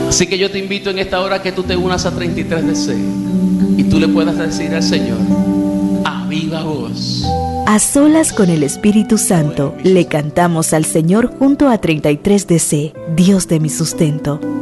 Así que yo te invito en esta hora que tú te unas a 33DC y tú le puedas decir al Señor a viva voz. A solas con el Espíritu Santo, le cantamos al Señor junto a 33DC, Dios de mi sustento.